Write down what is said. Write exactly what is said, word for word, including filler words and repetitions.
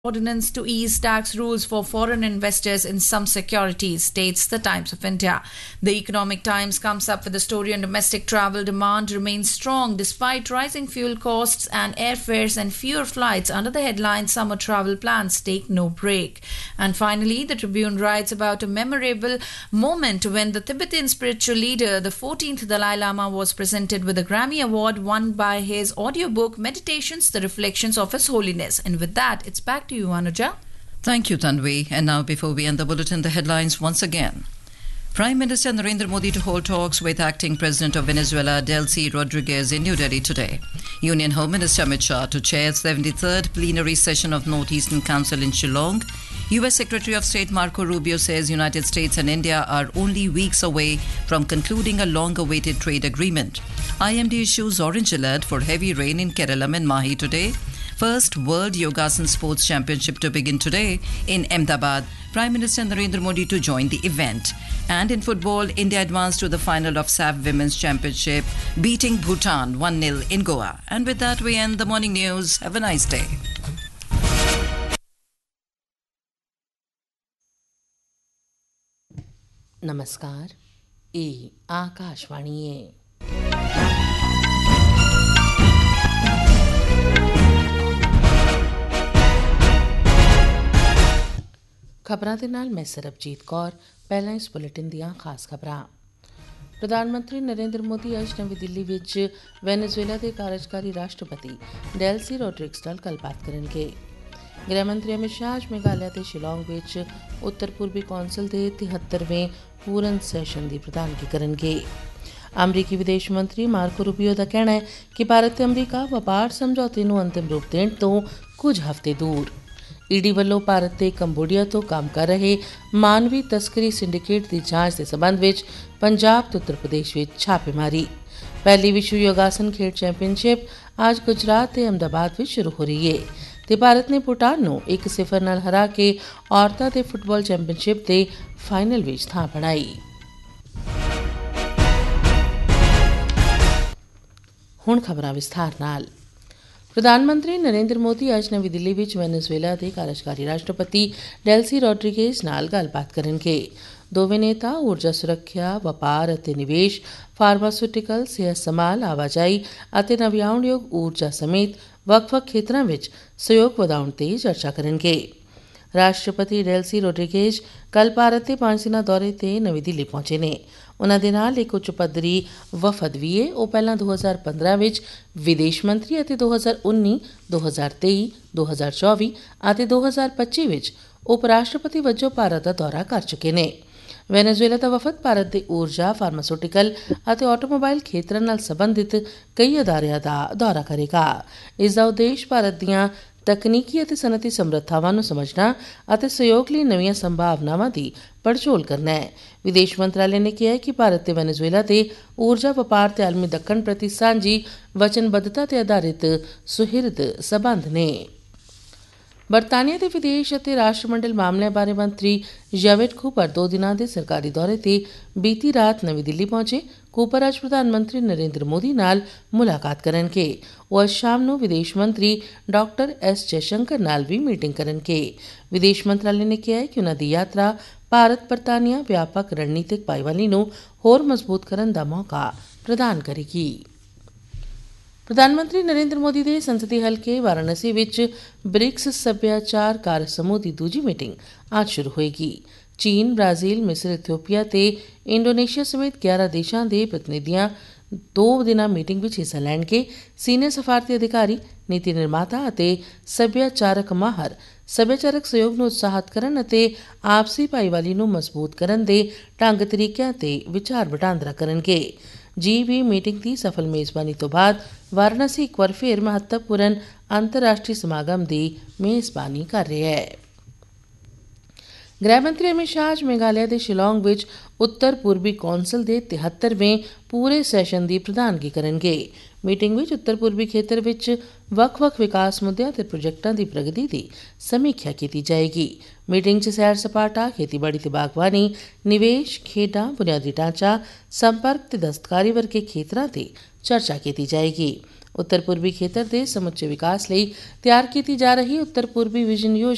Ordinance to ease tax rules for foreign investors in some securities, states the Times of India. The Economic Times comes up with the story on domestic travel demand remains strong despite rising fuel costs and airfares and fewer flights under the headline Summer Travel Plans Take No Break. And finally, the Tribune writes about a memorable moment when the Tibetan spiritual leader, the fourteenth Dalai Lama, was presented with a Grammy Award won by his audiobook Meditations, the Reflections of His Holiness. And with that, it's back to you, Anuja. Thank you, Tanvi. And now, before we end the bulletin, the headlines once again. Prime Minister Narendra Modi to hold talks with acting President of Venezuela, Delcy Rodriguez, in New Delhi today. Union Home Minister Amit Shah to chair seventy-third plenary session of North-Eastern Council in Shillong. U S Secretary of State Marco Rubio says United States and India are only weeks away from concluding a long-awaited trade agreement. I M D issues orange alert for heavy rain in Kerala and Mahi today. First World Yogasan Sports Championship to begin today in Ahmedabad. Prime Minister Narendra Modi to join the event. And in football, India advanced to the final of S A F Women's Championship, beating Bhutan one nil in Goa. And with that, we end the morning news. Have a nice day. नमस्कार, ये आकाशवाणी है। ਖਬਰਾਂ ਦੇ ਨਾਲ ਮੈਂ ਸਰਬਜੀਤ ਕੌਰ। ਪਹਿਲਾਂ ਇਸ bulletin ਦੀਆਂ ਖਾਸ ਖਬਰਾਂ। ਪ੍ਰਧਾਨ ਮੰਤਰੀ ਨਰਿੰਦਰ ਮੋਦੀ ਅੱਜ ਨਵੀਂ ਦਿੱਲੀ ਵਿੱਚ ਵੈਨੇਜ਼ੁਏਲਾ ਦੇ ਕਾਰਜਕਾਰੀ ਰਾਸ਼ਟਰਪਤੀ ਡੈਲਸੀ ਰੋਡਰਿਗਸ ਨਾਲ ਗੱਲਬਾਤ ਕਰਨਗੇ। ਗ੍ਰਹਿ ਮੰਤਰੀ ਅਮਿਤ ਸ਼ਾਹ ਅੱਜ ਮੇਘਾਲਿਆ ਦੇ ਸ਼ਿਲੌਂਗ ਵਿੱਚ ਉੱਤਰ ਪੂਰਬੀ ਕੌਂਸਲ ਦੇ ਤਿਹੱਤਰਵੇਂ ਪੂਰਨ ਸੈਸ਼ਨ ਦੀ ਪ੍ਰਧਾਨਗੀ ਕਰਨਗੇ। ਅਮਰੀਕੀ ਵਿਦੇਸ਼ ਮੰਤਰੀ ਮਾਰਕੋ ਰੂਬੀਓ ਦਾ ਕਹਿਣਾ ਹੈ ਕਿ ਭਾਰਤ ਤੇ ਅਮਰੀਕਾ ਵਪਾਰ ਸਮਝੌਤੇ ਨੂੰ ਅੰਤਿਮ ਰੂਪ ਦੇਣ ਤੋਂ ਕੁਝ ਹਫ਼ਤੇ ਦੂਰ। ਈਡੀ ਵੱਲੋਂ ਭਾਰਤ ਤੇ ਕੰਬੋਡੀਆ ਤੋਂ ਕੰਮ ਕਰ ਰਹੇ ਮਾਨਵੀ ਤਸਕਰੀ ਸਿੰਡੀਕੇਟ ਦੀ ਜਾਂਚ ਦੇ ਸਬੰਧ ਵਿੱਚ ਪੰਜਾਬ ਤੇ ਉੱਤਰ ਪ੍ਰਦੇਸ਼ ਵਿੱਚ ਛਾਪੇਮਾਰੀ। ਪਹਿਲੀ ਵਿਸ਼ਵ ਯੋਗਾਸਨ ਖੇਡ ਚੈਂਪੀਅਨਸ਼ਿਪ ਅੱਜ ਗੁਜਰਾਤ ਤੇ ਅਹਿਮਦਾਬਾਦ ਵਿੱਚ ਸ਼ੁਰੂ ਹੋ ਰਹੀ ਹੈ ਤੇ ਭਾਰਤ ਨੇ ਭੂਟਾਨ ਨੂੰ ਇੱਕ ਸਿਫਰ ਨਾਲ ਹਰਾ ਕੇ ਔਰਤਾਂ ਦੇ ਫੁੱਟਬਾਲ ਚੈਂਪੀਅਨਸ਼ਿਪ ਦੇ ਫਾਈਨਲ ਵਿੱਚ ਥਾਂ ਬਣਾਈ। ਹੁਣ ਖਬਰਾਂ ਵਿਸਥਾਰ ਨਾਲ। ਪ੍ਰਧਾਨ ਮੰਤਰੀ ਨਰਿੰਦਰ ਮੋਦੀ ਅੱਜ ਨਵੀਂ ਦਿੱਲੀ ਵਿੱਚ ਵੈਨੇਜ਼ੁਏਲਾ ਦੇ ਕਾਰਜਕਾਰੀ ਰਾਸ਼ਟਰਪਤੀ ਡੈਲਸੀ ਰੋਡਰਿਗੇਜ਼ ਨਾਲ ਗੱਲਬਾਤ ਕਰਨਗੇ। ਦੋਵੇਂ ਨੇਤਾ ਊਰਜਾ ਸੁਰੱਖਿਆ, ਵਪਾਰ ਅਤੇ ਨਿਵੇਸ਼, ਫਾਰਮਾਸਿਊਟੀਕਲ, ਸਿਹਤ ਸੰਭਾਲ, ਆਵਾਜਾਈ ਅਤੇ ਨਵਿਆਉਣਯੋਗ ਊਰਜਾ ਸਮੇਤ ਵੱਖ-ਵੱਖ ਖੇਤਰਾਂ ਵਿੱਚ ਸਹਿਯੋਗ ਵਧਾਉਣ ਤੇ ਚਰਚਾ ਕਰਨਗੇ। ਰਾਸ਼ਟਰਪਤੀ ਡੈਲਸੀ ਰੋਡਰਿਗੇਜ਼ ਕੱਲ੍ਹ ਭਾਰਤ ਦੇ ਪੰਜ ਦਿਨਾਂ ਦੌਰੇ ਤੇ ਨਵੀਂ ਦਿੱਲੀ ਪਹੁੰਚੇ ਨੇ। ਉਨ੍ਹਾਂ ਦੇ ਨਾਲ ਇੱਕ ਉੱਚ ਪੱਧਰੀ ਵਫਦ ਵੀ ਹੈ। ਉਹ ਪਹਿਲਾਂ ਦੋ ਹਜ਼ਾਰ ਪੰਦਰਾਂ ਵਿੱਚ ਵਿਦੇਸ਼ ਮੰਤਰੀ ਅਤੇ ਦੋ ਹਜ਼ਾਰ ਉੱਨੀ, ਦੋ ਹਜ਼ਾਰ ਤੇਈ, ਦੋ ਹਜ਼ਾਰ ਚੌਵੀ ਅਤੇ ਦੋ ਹਜ਼ਾਰ ਪੱਚੀ ਵਿੱਚ ਉਪ ਰਾਸ਼ਟਰਪਤੀ ਵਜੋਂ ਭਾਰਤ ਦਾ ਦੌਰਾ ਕਰ ਚੁੱਕੇ ਨੇ। ਵੈਨੇਜ਼ੁਏਲਾ ਦਾ ਵਫਦ ਭਾਰਤ ਦੇ ਊਰਜਾ, ਫਾਰਮਾਸਿਊਟੀਕਲ ਅਤੇ ਆਟੋਮੋਬਾਈਲ ਖੇਤਰਾਂ ਨਾਲ ਸੰਬੰਧਿਤ ਕਈ ਅਦਾਰਿਆਂ ਦਾ ਦੌਰਾ ਕਰੇਗਾ। ਇਸ ਦਾ ਉਦੇਸ਼ ਭਾਰਤ ਦੀਆਂ ਤਕਨੀਕੀ ਅਤੇ ਸਨਅਤੀ ਸਮਰੱਥਾਵਾਂ ਨੂੰ ਸਮਝਣਾ ਅਤੇ ਸਹਿਯੋਗ ਲਈ ਨਵੀਆਂ ਸੰਭਾਵਨਾਵਾਂ ਦੀ ਪੜਚੋਲ ਕਰਨਾ ਹੈ। ਵਿਦੇਸ਼ ਮੰਤਰਾਲੇ ਨੇ ਕਿਹਾ ਹੈ ਕਿ ਭਾਰਤ ਤੇ ਵੈਨੇਜ਼ੁਏਲਾ ਦੇ ਊਰਜਾ ਵਪਾਰ ਤੇ ਆਲਮੀ ਦੱਖਣ ਪ੍ਰਤੀ ਸਾਂਝੀ ਵਚਨਬੱਧਤਾ ਤੇ ਆਧਾਰਿਤ ਸੁਹਿਰਦ ਸਬੰਧ ਨੇ। ਬਰਤਾਨੀਆ ਦੇ ਵਿਦੇਸ਼ ਅਤੇ ਰਾਸ਼ਟਰਮੰਡਲ ਮਾਮਲਿਆਂ ਬਾਰੇ ਮੰਤਰੀ ਜਾਵੇਦ ਕੂਪਰ ਦੋ ਦਿਨਾਂ ਦੇ ਸਰਕਾਰੀ ਦੌਰੇ ਤੇ ਬੀਤੀ ਰਾਤ ਨਵੀਂ ਦਿੱਲੀ ਪਹੁੰਚੇ। ਕੂਪਰ ਅੱਜ ਪ੍ਰਧਾਨ ਮੰਤਰੀ ਨਰਿੰਦਰ ਮੋਦੀ ਨਾਲ ਮੁਲਾਕਾਤ ਕਰਨਗੇ। ਉਹ ਅੱਜ ਸ਼ਾਮ ਨੂੰ ਵਿਦੇਸ਼ ਮੰਤਰੀ ਡਾਕਟਰ ਐਸ ਜੈਸ਼ੰਕਰ ਨਾਲ ਵੀ ਮੀਟਿੰਗ ਕਰਨਗੇ। ਵਿਦੇਸ਼ ਮੰਤਰਾਲੇ ਨੇ ਕਿਹਾ ਹੈ ਕਿ ਉਨ੍ਹਾਂ ਦੀ ਯਾਤਰਾ ਭਾਰਤ ਬਰਤਾਨੀਆ ਵਿਆਪਕ ਰਣਨੀਤਿਕ ਭਾਈਵਾਲੀ ਨੂੰ ਹੋਰ ਮਜ਼ਬੂਤ ਕਰਨ ਦਾ ਮੌਕਾ ਪ੍ਰਦਾਨ ਕਰੇਗੀ। ਪ੍ਰਧਾਨ ਮੰਤਰੀ ਨਰਿੰਦਰ ਮੋਦੀ ਦੇ ਸੰਸਦੀ ਹਲਕੇ ਵਾਰਾਣਸੀ ਵਿੱਚ ਬ੍ਰਿਕਸ ਸੱਭਿਆਚਾਰ ਕਾਰਜ ਸਮੂਹ ਦੀ ਦੂਜੀ ਮੀਟਿੰਗ ਅੱਜ ਸ਼ੁਰੂ ਹੋਏਗੀ। ਚੀਨ, ਬ੍ਰਾਜ਼ੀਲ, ਮਿਸਰ, ਇਥੋਪੀਆ ਤੇ ਇੰਡੋਨੇਸ਼ੀਆ ਸਮੇਤ ਗਿਆਰਾਂ ਦੇਸ਼ਾਂ ਦੇ ਪ੍ਰਤੀਨਿਧੀਆਂ ਦੋ ਦਿਨਾਂ ਮੀਟਿੰਗ ਵਿੱਚ ਹਿੱਸਾ ਲੈਣਗੇ। ਸੀਨੀਅਰ ਸਫਾਰਤੀ ਅਧਿਕਾਰੀ, ਨੀਤੀ ਨਿਰਮਾਤਾ ਅਤੇ ਸੱਭਿਆਚਾਰਕ ਮਾਹਰ ਸੱਭਿਆਚਾਰਕ ਸਹਿਯੋਗ ਨੂੰ ਉਤਸ਼ਾਹਿਤ ਕਰਨ ਅਤੇ ਆਪਸੀ ਭਾਈਵਾਲੀ ਨੂੰ ਮਜ਼ਬੂਤ ਕਰਨ ਦੇ ਢੰਗ ਤਰੀਕਿਆਂ ਤੇ ਵਿਚਾਰ ਵਟਾਂਦਰਾ ਕਰਨਗੇ। ਜੀ ਵੀਹ ਮੀਟਿੰਗ ਦੀ ਸਫਲ ਮੇਜ਼ਬਾਨੀ ਤੋਂ ਬਾਅਦ ਵਾਰਾਣਸੀ ਇੱਕ ਵਾਰ ਫਿਰ ਮਹੱਤਵਪੂਰਨ ਅੰਤਰਰਾਸ਼ਟਰੀ ਸਮਾਗਮ ਦੀ ਮੇਜ਼ਬਾਨੀ ਕਰ ਰਿਹਾ ਹੈ। ਗ੍ਰਹਿ ਮੰਤਰੀ ਅਮਿਤ ਸ਼ਾਹ ਅੱਜ ਮੇਘਾਲਿਆ ਦੇ ਸ਼ਿਲੌਂਗ ਵਿੱਚ ਉੱਤਰ ਪੂਰਬੀ ਕੌਂਸਲ ਦੇ ਤਿਹੱਤਰਵੇਂ ਪੂਰੇ ਸੈਸ਼ਨ ਦੀ ਪ੍ਰਧਾਨਗੀ ਕਰਨਗੇ। ਮੀਟਿੰਗ ਵਿੱਚ ਉੱਤਰ ਪੂਰਬੀ ਖੇਤਰ ਵਿੱਚ ਵੱਖ-ਵੱਖ ਵਿਕਾਸ ਮੁੱਦਿਆਂ ਅਤੇ ਪ੍ਰੋਜੈਕਟਾਂ ਦੀ ਪ੍ਰਗਤੀ ਦੀ ਸਮੀਖਿਆ ਕੀਤੀ ਜਾਏਗੀ। ਮੀਟਿੰਗ 'ਚ ਸੈਰ ਸਪਾਟਾ, ਖੇਤੀਬਾੜੀ ਤੇ ਬਾਗਬਾਨੀ, ਨਿਵੇਸ਼, ਖੇਡਾਂ, ਬੁਨਿਆਦੀ ਢਾਂਚਾ, ਸੰਪਰਕ ਤੇ ਦਸਤਕਾਰੀ ਵਰਗੇ ਖੇਤਰਾਂ ਤੇ ਚਰਚਾ ਕੀਤੀ ਜਾਏਗੀ। ਉੱਤਰ ਪੂਰਬੀ ਖੇਤਰ ਦੇ ਸਮੁੱਚੇ ਵਿਕਾਸ ਲਈ ਤਿਆਰ ਕੀਤੀ ਜਾ ਰਹੀ ਉੱਤਰ ਪੂਰਬੀ ਵਿਜ਼ਨ ਯੋਜਨਾ